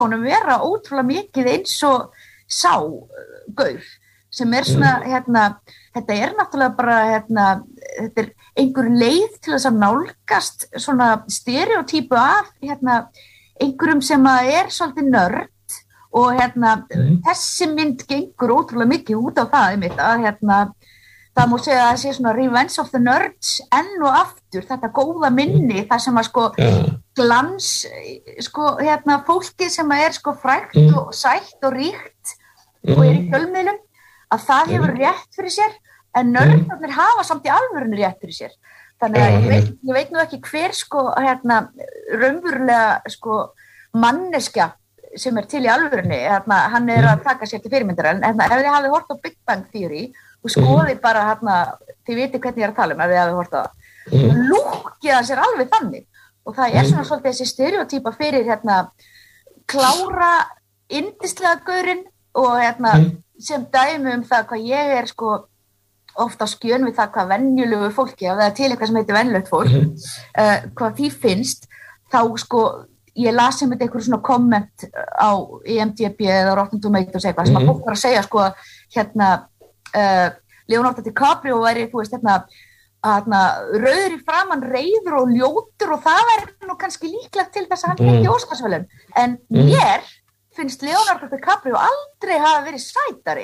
honum vera ótrúlega mikið eins og sá gaur sem svona, þetta náttúrulega bara, þetta einhver leið til þess að nálgast svona stereotypu af, einhverjum sem svolítið nörd og þessi mynd gengur ótrúlega mikið út á það einmitt að það má segja að það sé svona Revenge of the Nerds enn og aftur, þetta góða minni það sem að glans fólkið sem sko frægt og sætt og ríkt og í fjölmiðlum að það hefur rétt fyrir sér en nördarnir hafa samt í alvörunni rétt fyrir sér þannig að ég veit nú ekki hver raunverulega manneskja sem til í alvörunni hann að taka sér til fyrirmyndar en ef þið hafið hort á Big Bang Theory og skoði bara þið viti hvernig ég að tala ef þið hafið hort á það lúkkið hann sér alveg þannig og það svona svolítið þessi stereotýpa fyrir klára yndislega gaurinn og sem dæmi það hvað ég oft á skjön við það hvað venjulegu fólki ef það til eitthvað sem heitir venjulegt fólk hvað því finnst þá ég las einmitt einhver svona komment á IMDb eða Rotten Tomatoes eitthvað sem að fólk var að segja Leonardo DiCaprio væri þú veist rauður í framan reiður og ljótur og það væri nú kannski líklegt til þess að hann fengi Óskarsverðlaun en mér finnst Leonardo DiCaprio aldrei hafa verið sætari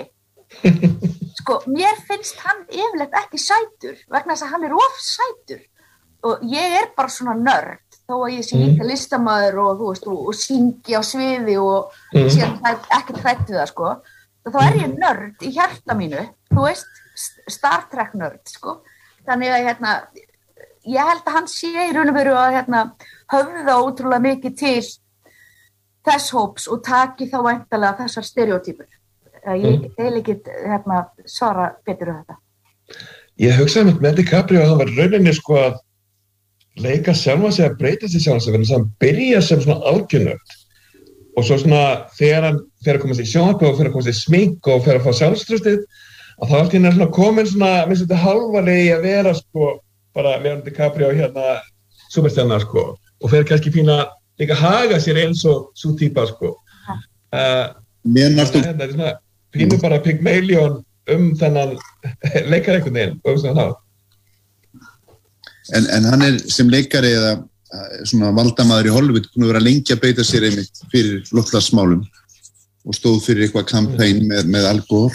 mér finnst hann yfirleitt ekki sætur vegna þess að hann of sætur og ég bara svona nörd þó að ég sé líka listamaður og þú veist og syngi á sviði og síðan ekki hrætt við það þá ég nörd í hjarta mínu þú veist, Star Trek nörd þannig að ég held að hann sé í raun og veru að höfða ótrúlega mikið til þess hóps og taki þá væntanlega þessar stereotypur ég ekki svara betur þetta Ég hugsaði með DiCaprio að hann var rauninni að leika sjálfa sig að breyta sig sjálfa sig þannig að hann byrja sem svona algjörnörd og svo svona þegar hann fer að komast í sjónvarp og fer að komast í smink og fer að fá sjálfstraustið að þá allt hérna svona komin svona minnst þetta halvarlegi að vera bara Leonardo DiCaprio superstjarna og fer kannski fína líka haga sér eins og svo típa þetta svona pínu bara Pygmalion þennan leikar einhvern veginn og svona En hann sem leikari eða svona valdamaður í Hollywood búin að vera lengi að beita sér einmitt fyrir loftslagsmálum og stóð fyrir eitthvað kampæn með Al Gore.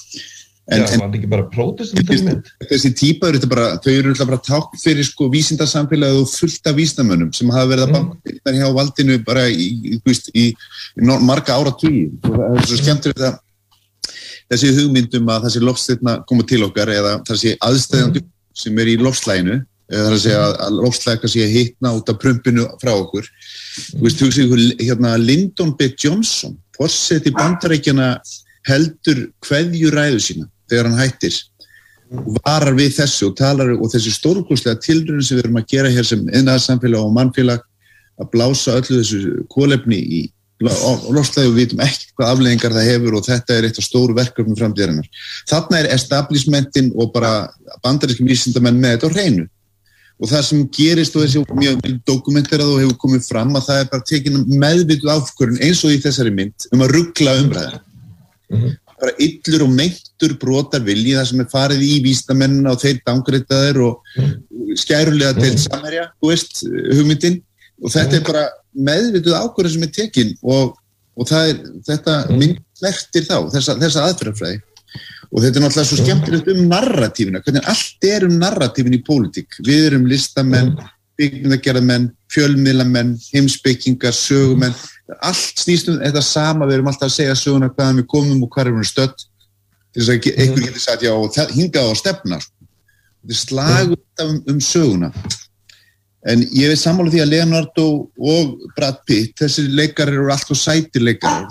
En var ekki bara prótest þessi típa þau eru bara tákn fyrir vísindasamfélagið og fullt af vísindamönnum sem hafa verið að banka hjá valdinu bara í marga áratugi og það svo skemmtilegt að þessi hugmyndum að þessi loftsteina koma til okkar eða þessi aðstæðandi sem í loftslaginu eða það að segja að loftslag sé að hitna út af prumpinu frá okkur þú veist, hugsa Lyndon B. Johnson forseti Bandaríkjanna heldur kveðjuræðu sína þegar hann hættir og varar við þessu og talar og þessi stórkostlega tilraun sem við erum að gera hér sem iðnaðarsamfélag og mannfélag að blása öllu þessu kolefni í loftslagi og við vitum ekki hvað afleiðingar það hefur og þetta eitt af stóru verkefnum framtíðarinnar. Þarna establishmentin og bara bandaríski vísindamenn með þetta á hreinu og það sem gerist og þessi mjög dokumenterað og hefur komið fram að það bara tekin meðvituð ákvörðun eins og í þessari mynd að rugla umræðina bara illur og meintur brotar vilji það sem farið í vísindamennina og þeir dangreitaðir og skærulega til samherja, þú veist, hugmyndin og þetta bara meðvituð ákvörðun sem tekin og þetta mynd snertir þá, þessa aðferðafræði og þetta náttúrulega svo skemmtilegt narratífina, hvernig allt narratífin í pólitík. Við erum listamenn, byggingagerðarmenn, fjölmiðlamenn, heimspekingar, sögumenn, allt snýst þetta sama, við erum alltaf að segja söguna hvaðan við komum og hvað erum við stödd til þess að einhver getur sagt já og hingað á stefna. Þetta slagur söguna. En ég veit sammála því að Leonardo og Brad Pitt, þessir leikarar eru alltaf sætir leikarar.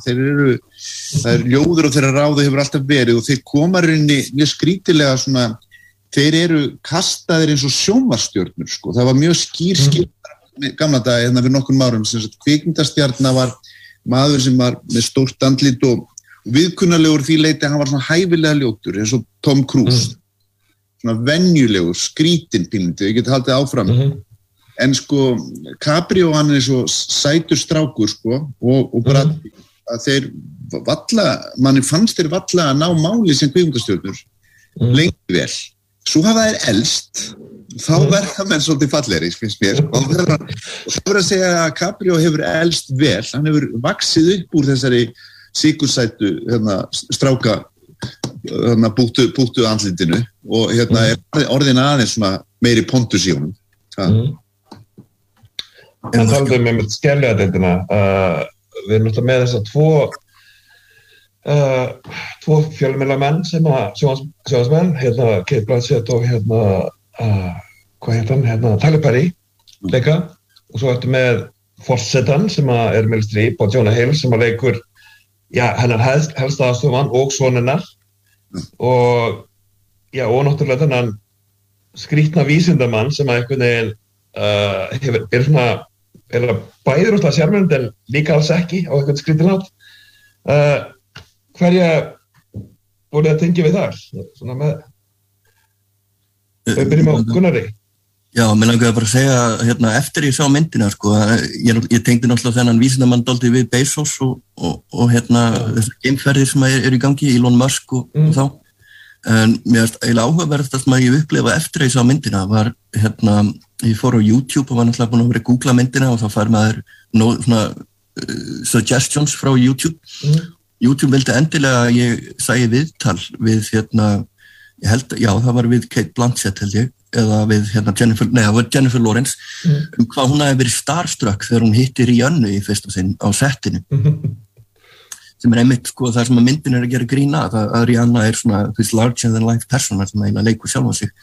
Það er ljóður og þeirra ráðu hefur alltaf verið og þeir koma rinni mjög skrítilega svona, þeir eru kastaðir eins og sjónvarstjörnur Það var mjög skýr gamla dag fyrir nokkrum árum sem kvikmyndastjarna var maður sem var með stórt andlit og viðkunnalegur því leiti hann var svona hæfilega ljótur eins og Tom Cruise. Svona venjulegur, skrítin pínlítið, ég geti haldið áfram. en sko Caprio hann svo sætur strákur sko og bara að þeir manni fannst þeir valla að ná máli sem kvikmyndastjörnur lengi vel. Svo hafa þeir elst þá verða menn svolítið fallegri, finnst mér. Og það verður að segja að Caprio hefur elst vel, hann hefur vaxið upp úr þessari sykursætu stráka búttu andlitinu og er orðin aðeins svona meiri pondus í honum. En talum með skeljadeildina, við erum náttúrulega með þessa tvo fjölmiðlamenn sem sjónvarpsmenn, Kate Blanchett og hvað hann, Tyler Perry leika, og svo ertu með forsetan sem er Meryl Streep og Jonah Hill sem leikur hennar helsta aðstoðarmann og sonennar og náttúrulega þennan skrýtna vísindamann sem einhvern veginn er svona bæði rosalega sjarmerandi en líka alls ekki á einhvern skrýtin hátt. Hverja voru að tengja við þar? Svona með við byrjum á Gunnari. Já, mér langaði bara að segja eftir ég sá myndina sko, ég tengdi náttúrulega þennan vísindamann dálítið við Bezos og þessar geimferðir sem er í gangi, Elon Musk og þá. En mér finnst eiginlega áhugaverðast sem ég upplifa eftir ég sá myndina var ég fór á YouTube og var náttúrulega búin að vera að googla myndina og þá fær maður svona suggestions frá YouTube. YouTube vildi endilega að ég sæi viðtal við ég held, það var við Kate Blanchett held ég, eða við Jennifer Lawrence hvað hún hafi verið starstruck þegar hún hitti Rihanna í fyrsta sinn á settinu sem einmitt sko það sem að myndin að gera grín að Rihanna svona larger than life persóna sem eiginlega leikur sjálf á sig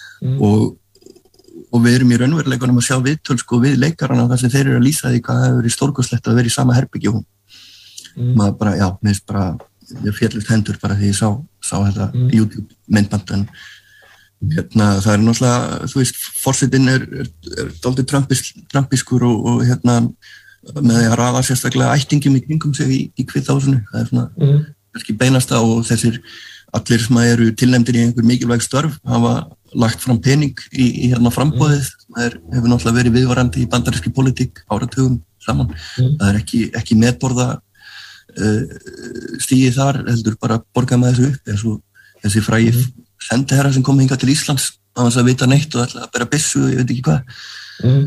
og við erum í raunveruleikunum að sjá viðtöl sko við leikarana þar sem þeir eru að lýsa því hvað hefur verið stórkostlegt að vera í sama herbergi og maður bara, mér finnst bara ég féllist hendur bara því ég sá þetta YouTube myndband en það er náttúrulega þú veist, forsetinn er dálítið trumpiskur og með því að raða sérstaklega ættingum í kringum sig í kviðþásinu það er svona kannski beinasta og þessir allir sem eru tilnefndir í einhver mikilvæg störf hafa lagt fram pening í frambóðið það hefur náttúrulega verið viðvarandi í bandarískri pólitík áratugum saman það er ekki metborða stigið þar heldur bara borga með þessu upp eins og þessi frægi sendiherra sem kom hingað til Íslands á þess að vita neitt og ætla að bera byssu og ég veit ekki hvað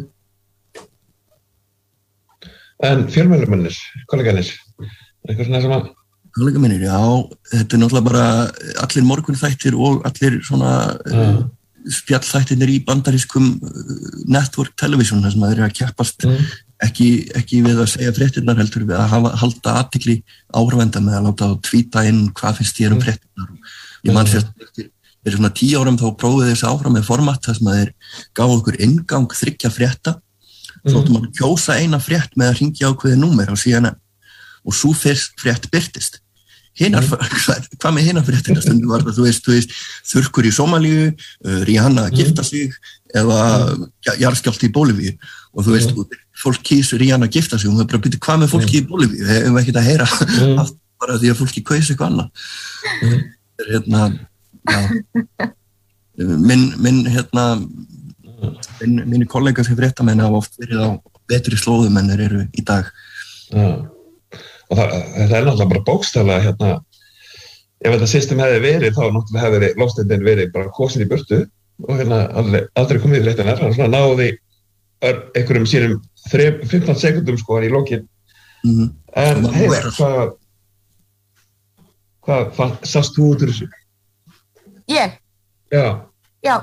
En fjölmiðlamennir, kolleganir eitthvað svona sem að kollegamennir, já, þetta er náttúrulega bara allir morgunþættir og allir svona spjallþættirnir í bandarískum network television þar sem þeir eru að keppast ekki við að segja fréttirnar heldur við að halda athygli áhorfenda með að láta þá tvíta inn hvað finnst þér fréttirnar ég man sérstaklega fyrir svona 10 árum þá prófið þessi áfram með format þar sem að þeir gáðu okkur inngang 3 frétta þá áttu maður kjósa eina frétt með að hringja ákveðið númer á CNN og svo frétt birtist hvað með hinar fréttina stundum var það þú veist þurrkur í Sómalíu Rihanna að gifta sig eða jarðskjálfti í Bólivíu og þú veist fólk kýs Rihanna að gifta sig og það bara byrja hvað með fólki í Bólivíu við ekkert að heyra allt bara því að fólki kaus eitthvað annað minni kollega sem fréttamenn hafa oft verið á betri slóðum en þeir eru í dag og þetta er náttúrulega bara bókstaflega ef þetta system hefði verið þá náttúrulega hefði lofstendin verið bara kosin í burtu og aldrei komið í fréttinar hann svona náði einhverjum sínum 15 sekundum sko í lokin en Heiðar hvað sást þú út úr þessu? Ég? Já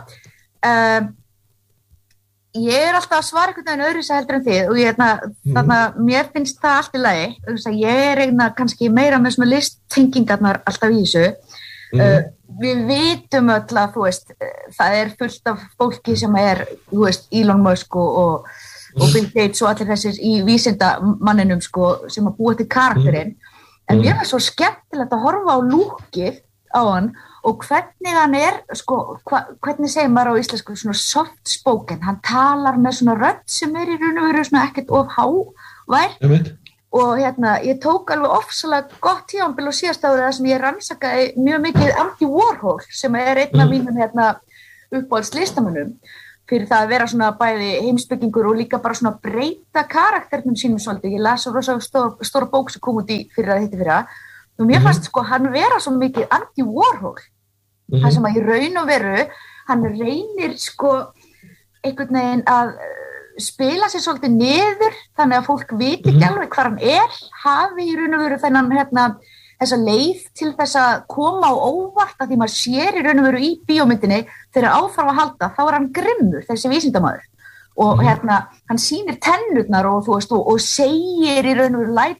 ég er alltaf að svara einhvern veginn öðru heldur en þið og þarna mér finnst það allt í lagi ég er kannski meira með svona listtengingarnar alltaf í þessu við vitum öll að þú veist það er fullt af fólki sem er þú veist Elon Musk og Bill Gates og allir þessir í vísindamanninum sko sem að búa til karakterinn en mér er svo skemmtilegt að horfa á lúkið á hann og hvernig hann er sko, hvernig segir maður á íslensku svona soft spoken, hann talar með svona rödd sem er í raun og veru svona ekkert of hávær og ég tók alveg ofsalega gott tímabil á síðasta ári þar sem ég rannsakaði mjög mikið Andy Warhol sem er einn af mínum uppáhalds listamönnum fyrir það að vera svona bæði heimspekingur og líka bara svona breyta karakternum sínum svolítið. Ég las rosa stóra bók sem kom út í fyrir að hitti fyrir það og mér fannst sko hann vera svo mikið anti-Warhol. Það sem að í raun og veru hann reynir sko einhvern veginn að spila sér svolítið niður þannig að fólk viti ekki alveg hvar hann hafi í raun og veru þennan þessa leið til þess að koma á óvart að því maður sér í raun og veru í bíómyndinni þegar áþarf að halda þá hann grimmur þessi vísindamaður og hann sýnir tennurnar og þú veist og segir í raun og veru